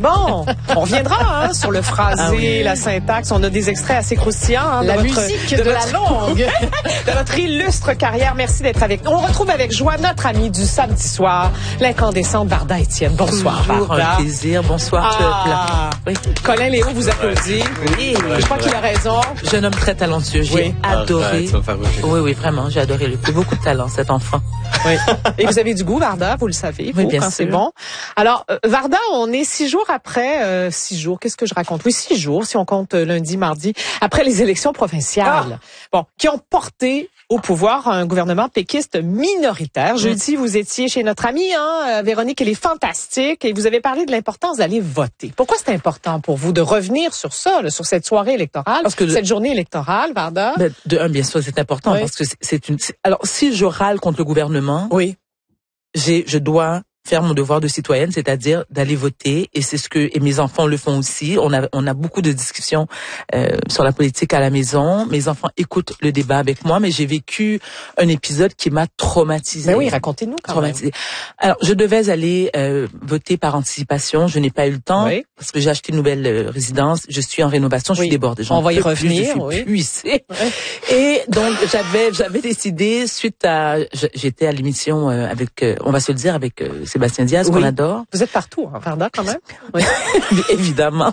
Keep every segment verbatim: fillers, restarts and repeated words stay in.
Bon, on reviendra hein, sur le phrasé, ah oui. la syntaxe. On a des extraits assez croustillants. Hein, la de votre, musique de, de votre, la langue. de votre illustre carrière. Merci d'être avec nous. On retrouve avec joie notre amie du samedi soir, l'incandescente Varda Étienne. Bonsoir, Toujours Varda. un plaisir. Bonsoir. Ah, oui. Colin Léo vous applaudit. Oui. Je crois qu'il a raison. Jeune homme très talentueux. J'ai oui. adoré. Ah, oui, oui, vraiment. J'ai adoré. Il a beaucoup de talent, cet enfant. Oui. Et vous avez du goût, Varda, vous le savez, vous, oui, bien quand c'est bon. Alors, euh, Varda, on est six jours après, euh, six jours, qu'est-ce que je raconte? Oui, six jours, si on compte euh, lundi, mardi, après les élections provinciales, ah. bon, qui ont porté au pouvoir un gouvernement péquiste minoritaire. Jeudi, mmh. vous étiez chez notre amie, hein, Véronique, elle est fantastique, et vous avez parlé de l'importance d'aller voter. Pourquoi c'est important pour vous de revenir sur ça, là, sur cette soirée électorale, parce que cette de... journée électorale, Varda? Ben, de un, bien sûr, c'est important, oui. parce que c'est une... Alors, si je râle contre le gouvernement, oui. j'ai, je dois faire mon devoir de citoyenne, c'est-à-dire d'aller voter, et c'est ce que et mes enfants le font aussi. On a on a beaucoup de discussions euh, sur la politique à la maison. Mes enfants écoutent le débat avec moi, mais j'ai vécu un épisode qui m'a traumatisée. Mais oui, racontez-nous quand traumatisée. même. Alors, je devais aller euh, voter par anticipation. Je n'ai pas eu le temps oui. parce que j'ai acheté une nouvelle euh, résidence. Je suis en rénovation. Je oui. suis débordée. On va y revenir. Je suis oui. puissée. Oui. Et donc j'avais j'avais décidé suite à j'étais à l'émission euh, avec euh, on va se le dire avec euh, Sébastien Diaz, oui. qu'on adore. Vous êtes partout, hein, Varda, quand même. Oui. Évidemment.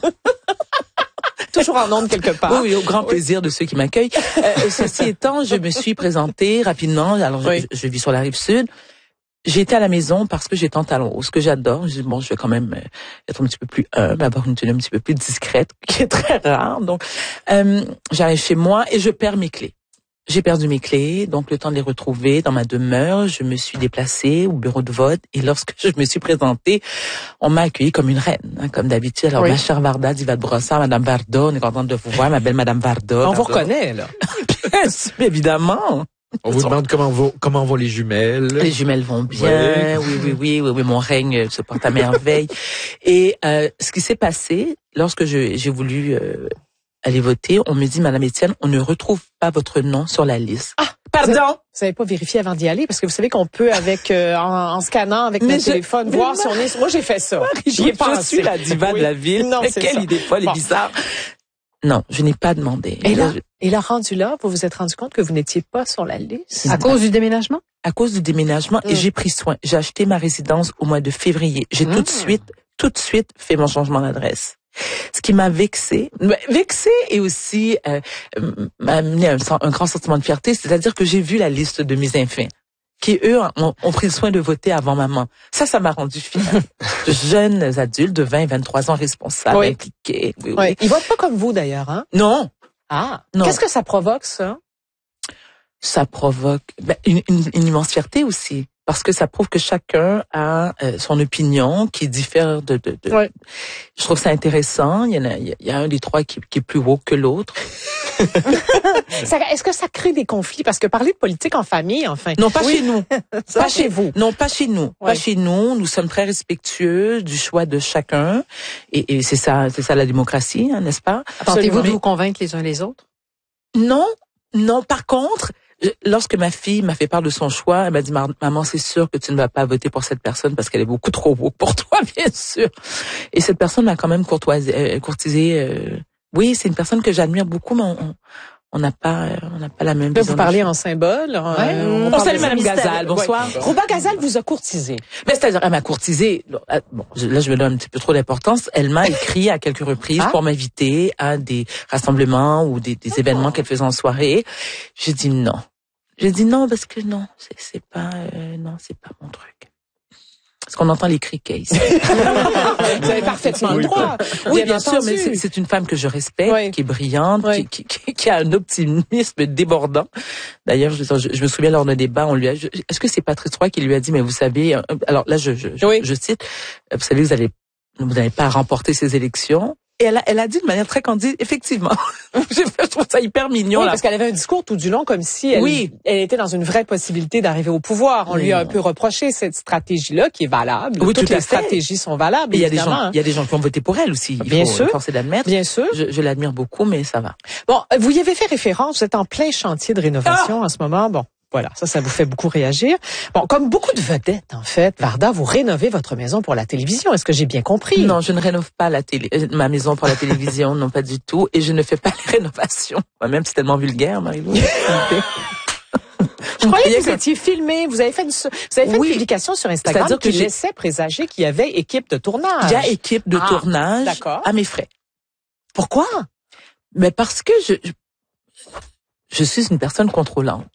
Toujours en ondes quelque part. Oui, au grand oui. plaisir de ceux qui m'accueillent. Euh, ceci étant, je me suis présentée rapidement. Alors, oui. je, je vis sur la rive sud. J'ai été à la maison parce que j'étais en talons hauts, ce que j'adore. Je dis, bon, je vais quand même être un petit peu plus humble, avoir une tenue un petit peu plus discrète, qui est très rare. Donc, euh, j'arrive chez moi et je perds mes clés. J'ai perdu mes clés, donc le temps de les retrouver dans ma demeure, je me suis déplacée au bureau de vote et lorsque je me suis présentée, on m'a accueillie comme une reine, hein, comme d'habitude. Alors, oui. ma chère Varda, dit va de brossard, Madame Varda, on est contente de vous voir, ma belle Madame Varda. On Varda. vous reconnaît, là. Bien sûr, évidemment. On vous demande comment vont, comment vont les jumelles. Les jumelles vont bien, oui, oui, oui, oui, oui, mon règne se porte à merveille. Et euh, ce qui s'est passé, lorsque je, j'ai voulu euh, aller voter, on me dit, Madame Étienne, on ne retrouve pas votre nom sur la liste. Ah, pardon! Vous n'avez pas vérifié avant d'y aller, parce que vous savez qu'on peut, avec euh, en, en scannant avec notre téléphone, voir mais si on est... Moi, j'ai fait ça. J'y ai pensé. Je suis la diva oui. de la ville. Non, c'est Quelle ça. idée folle bon. et bizarre. Non, je n'ai pas demandé. Et là, et là, rendu là, vous vous êtes rendu compte que vous n'étiez pas sur la liste? À cause du déménagement? À cause du déménagement, mmh. et j'ai pris soin. J'ai acheté ma résidence au mois de février. J'ai mmh. tout de suite, tout de suite fait mon changement d'adresse. Ce qui m'a vexée, vexée et aussi euh, m'a amené un, un grand sentiment de fierté, c'est-à-dire que j'ai vu la liste de mes enfants qui, eux, ont, ont pris le soin de voter avant maman. Ça, ça m'a rendu fière. De jeunes adultes de vingt, vingt-trois ans responsables, oui. impliqués. Oui, oui. oui. Ils votent pas comme vous, d'ailleurs, hein? Non. Ah. Non. Qu'est-ce que ça provoque, ça? Ça provoque ben, une, une, une immense fierté aussi. Parce que ça prouve que chacun a euh, son opinion qui diffère de... de, de... Ouais. Je trouve ça intéressant. Il y en a, il y a un des trois qui, qui est plus haut que l'autre. ça, est-ce que ça crée des conflits? Parce que parler de politique en famille, enfin... Non, pas oui. chez nous. Ça, pas chez vous. Non, pas chez nous. Ouais. Pas chez nous. Nous sommes très respectueux du choix de chacun. Et, et c'est ça, c'est ça la démocratie, hein, n'est-ce pas? Tentez-vous de vous convaincre les uns les autres? Non, non. Par contre... Lorsque ma fille m'a fait part de son choix, elle m'a dit, maman, c'est sûr que tu ne vas pas voter pour cette personne parce qu'elle est beaucoup trop beau pour toi, bien sûr. Et cette personne m'a quand même courtoisé, euh, courtisé. Euh, oui, c'est une personne que j'admire beaucoup, mais on on n'a pas, on n'a pas la même. Là, vous parlez en symbole. Ouais. Euh, on on salue Madame Gazal. Bonsoir. Ouais. Rouba Gazal vous a courtisé. Mais c'est-à-dire, elle m'a courtisé. Bon, là, je me donne un petit peu trop d'importance. Elle m'a écrit à quelques reprises ah. pour m'inviter à des rassemblements ou des, des oh. événements qu'elle faisait en soirée. J'ai dit non. J'ai dit non parce que non, c'est, c'est pas, euh, non, c'est pas mon truc. Parce qu'on entend les criquets ici. Vous avez parfaitement le droit. Oui, bien, bien sûr, mais c'est, c'est une femme que je respecte, oui. qui est brillante, oui. qui, qui, qui a un optimisme débordant. D'ailleurs, je, je, je me souviens lors d'un débat, on lui a, est-ce que c'est Patrice Roy qui lui a dit, mais vous savez, alors là, je, je, oui. je, je cite, vous savez, vous allez, vous n'allez pas remporter ces élections. Et elle a, elle a dit de manière très candide, effectivement. Je trouve ça hyper mignon. Oui, là. parce qu'elle avait un discours tout du long comme si elle, oui. elle était dans une vraie possibilité d'arriver au pouvoir. On oui. lui a un peu reproché cette stratégie-là qui est valable. Oui, toutes tout les stratégies sont valables. Il y a des gens, il y a des gens qui ont voté pour elle aussi. Il Bien faut sûr. forcer d'admettre. Bien sûr. Je, je l'admire beaucoup, mais ça va. Bon, vous y avez fait référence. Vous êtes en plein chantier de rénovation ah! en ce moment. Bon. Voilà, ça, ça vous fait beaucoup réagir. Bon, comme beaucoup de vedettes, en fait, Varda, vous rénovez votre maison pour la télévision. Est-ce que j'ai bien compris? Non, je ne rénove pas la télé, euh, ma maison pour la télévision, non pas du tout. Et je ne fais pas les rénovations. Moi-même, c'est tellement vulgaire, Marie-Lou. Je croyais que vous étiez filmé. Vous avez fait une, vous avez fait Oui. une publication sur Instagram C'est-à-dire qui que j'ai- laissait présager qu'il y avait équipe de tournage. Il y a équipe de Ah, tournage d'accord. à mes frais. Pourquoi? Mais parce que je, je, je suis une personne contrôlante.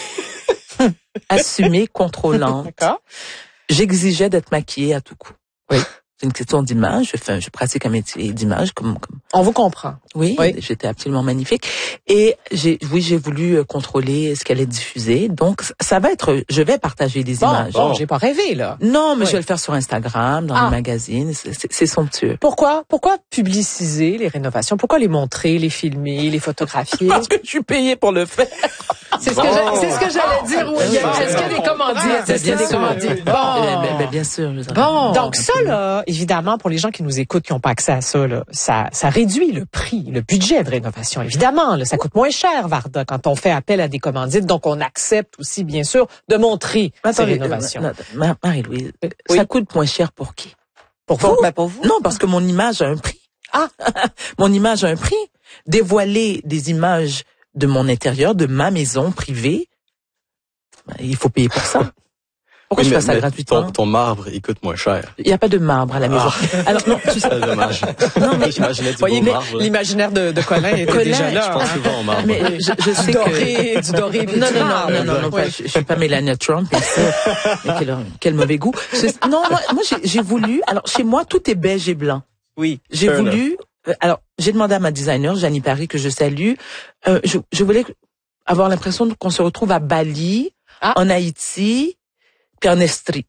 Assumée, contrôlante. D'accord. J'exigeais d'être maquillée à tout coup. Oui. C'est une question d'image. Je fais, je pratique un métier d'image comme, comme. On vous comprend. Oui, Oui. j'étais absolument magnifique. Et j'ai, oui, j'ai voulu euh, contrôler ce qu'elle est diffusée. Donc, ça va être, je vais partager des Bon, images. bon, j'ai pas rêvé, là. Non, mais Oui. je vais le faire sur Instagram, dans Ah. les magazines. C'est, c'est, c'est somptueux. Pourquoi, pourquoi publiciser les rénovations? Pourquoi les montrer, les filmer, les photographier? Parce que je suis payée pour le faire. C'est ce que j'ai- c'est ce que j'allais dire. Oui, il y a- est-ce qu'il y a des commandites? Est-ce qu'il y a des commandites? Ben, Bon. ben, ben, bien sûr. je- Bon. Donc ça, là, évidemment, pour les gens qui nous écoutent, qui n'ont pas accès à ça, là, ça, ça réduit le prix, le budget de rénovation. Évidemment, là, ça coûte moins cher, Varda, quand on fait appel à des commandites. Donc, on accepte aussi, bien sûr, de montrer ces Attendez, rénovations. euh, non, Marie-Louise, Oui. ça coûte moins cher pour qui? Pour vous? Ben, pour vous. Non, parce que mon image a un prix. Ah. Mon image a un prix. Dévoiler des images de mon intérieur, de ma maison privée, ben, il faut payer pour ça. Pourquoi Oui, je mais- fais ça mais gratuitement? Ton, ton marbre, il coûte moins cher. Il n'y a pas de marbre à la maison. Alors non, tu sais, C'est dommage. Non, mais- J'imaginais du Voyez, beau mais marbre. là. l'imaginaire de, de Colin était Colin, déjà je là. Je pense hein. souvent au marbre. mais je, je sais Du que doré, du doré, puis non, du non, non, marbre. non, non, non, pas, Oui. je, je suis pas Mélania Trump. Et ça, mais quel, quel mauvais goût. Je- non, moi, moi j'ai, j'ai voulu. Alors chez moi, tout est beige et blanc. Oui. J'ai Fair voulu. euh, alors j'ai demandé à ma designer, Janie Paris, que je salue. Euh, je, je voulais avoir l'impression qu'on se retrouve à Bali, Ah. en Haïti, puis en Estrie.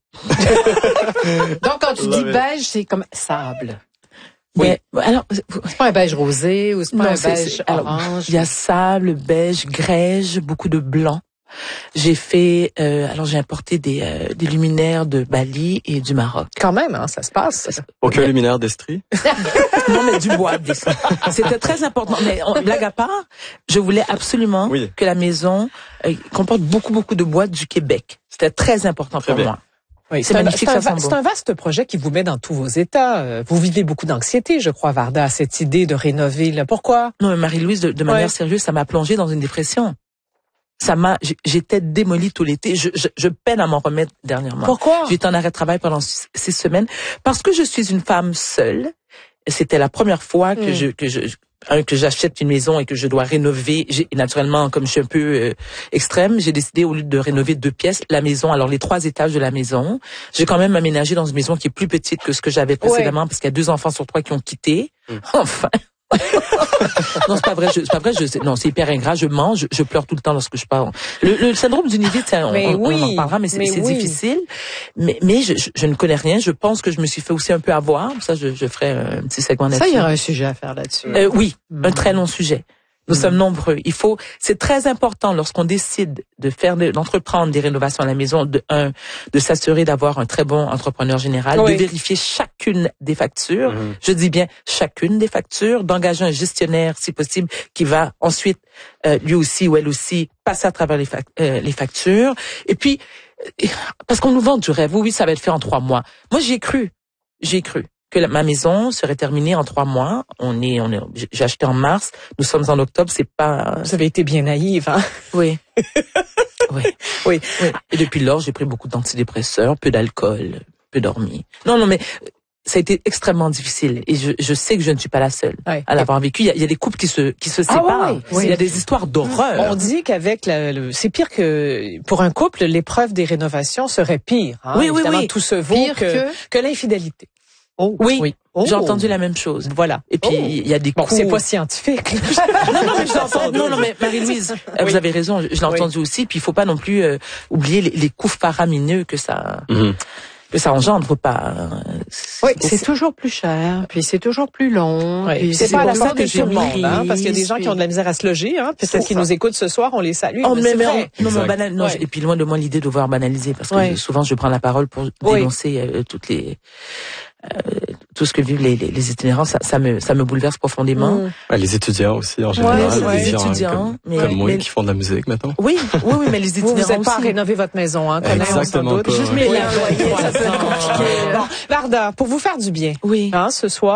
Donc, quand tu Love dis it. beige, c'est comme sable. Mais alors, C'est pas un beige rosé ou c'est pas non, un c'est- beige c'est- alors, orange. il y a sable, beige, grège, beaucoup de blanc. J'ai fait, euh, alors j'ai importé des, euh, des luminaires de Bali et du Maroc. Quand même, hein, ça se passe. Aucun luminaire d'Estrie. Non, mais du bois. des- C'était très important. Mais on, blague à part, je voulais absolument Oui. que la maison euh, comporte beaucoup, beaucoup de bois du Québec. C'était très important Très pour bien. moi. Oui, C'est un- magnifique, c'est un, ça va- sent c'est bon. un vaste projet qui vous met dans tous vos états. Euh, Vous vivez beaucoup d'anxiété, je crois, Varda, à cette idée de rénover. Là. Pourquoi? Non, mais Marie-Louise, de, de manière Ouais. sérieuse, ça m'a plongée dans une dépression. Ça m'a, j'ai- j'étais démolie tout l'été. Je, je, je peine à m'en remettre dernièrement. Pourquoi? J'étais en arrêt de travail pendant six, six semaines parce que je suis une femme seule. C'était la première fois que Mm. je que je un, que j'achète une maison et que je dois rénover. J'ai, naturellement, comme je suis un peu euh, extrême, j'ai décidé au lieu de rénover deux pièces, la maison, alors les trois étages de la maison, j'ai quand même aménagé dans une maison qui est plus petite que ce que j'avais précédemment parce qu'il y a deux enfants sur trois qui ont quitté. Mm. Enfin. Non, c'est pas vrai. je- C'est pas vrai. Je, non, c'est hyper ingrat. Je mange, je, je pleure tout le temps lorsque je parle. Le, le syndrome du nid vide, c'est- on, Mais on, oui, on en parlera, mais c'est mais c'est oui. difficile. Mais, mais je, je, je ne connais rien. Je pense que je me suis fait aussi un peu avoir. Ça, je, je ferai un petit segment Ça, là-dessus. il y aura un sujet à faire là-dessus. Euh, oui, Mm. un très long sujet. Nous Mm. sommes nombreux. Il faut, c'est très important lorsqu'on décide de faire, de- d'entreprendre des rénovations à la maison, de un, de s'assurer d'avoir un très bon entrepreneur général, Oui. de vérifier chacune des factures. Mhm. Je dis bien chacune des factures, d'engager un gestionnaire si possible qui va ensuite euh, lui aussi ou elle aussi passer à travers les, fac- euh, les factures. Et puis euh, parce qu'on nous vend du rêve. Oui, oui, ça va être fait en trois mois. Moi, j'y ai cru. J'y ai cru que la- ma maison serait terminée en trois mois. On est, on est, j'ai acheté en mars. Nous sommes en octobre. C'est pas. Vous avez été bien naïve, hein? Oui. oui. Oui. Oui. Et depuis lors, j'ai pris beaucoup d'antidépresseurs, peu d'alcool, peu dormi. Non, non, mais ça a été extrêmement difficile. Et je, je sais que je ne suis pas la seule Ouais. à l'avoir vécu. Il y, a, il y a des couples qui se, qui se Ah, séparent. ouais, ouais. Il y a des histoires d'horreur. On dit qu'avec la- le, c'est pire que pour un couple, l'épreuve des rénovations serait pire. Hein? Oui, oui, Évidemment, oui. tout se vaut Pire que, que... que l'infidélité. Oh, Oui, Oh. j'ai entendu la même chose. Voilà. Et puis, Oh. il y a des Bon, coups... c'est pas scientifique. Non, non, mais je l'entends. Non, non, mais Marie-Louise, euh, Oui. vous avez raison. Je, je l'ai Oui. entendu aussi. Puis il faut pas non plus euh, oublier les, les coups faramineux que ça Mhm. que ça engendre. Faut pas. euh, Oui, C'est toujours plus cher, puis c'est toujours plus long. Ouais. puis C'est pas à la pour ça portée que de j'ai tout le monde, mis- hein, parce qu'il y a des gens qui ont de la misère à se loger, hein, peut-être C'est qu'ils ça. nous écoutent ce soir, on les salue. Oh, mais mais, c'est mais vrai. on- non, mais on Exact. banal- non, Ouais. et puis loin de moi l'idée de devoir banaliser parce que Ouais. je- souvent je prends la parole pour Oui. dénoncer euh, toutes les euh, tout ce que vivent les, les, les itinérants, ça, ça me ça me bouleverse profondément. Mm. Ouais, les étudiants aussi, en général. Ouais, ouais, les les gens étudiants, comme, mais- comme moi mais- qui font de la musique, maintenant. Oui, oui, oui, mais les Vous, itinérants vous n'êtes pas à aussi. rénover votre maison, hein, Colin, on s'en Exactement doute. pas, Juste ouais. mes Oui, loyers, ça peut être oui. compliqué. Bon, Varda, pour vous faire du bien, Oui. hein, ce soir,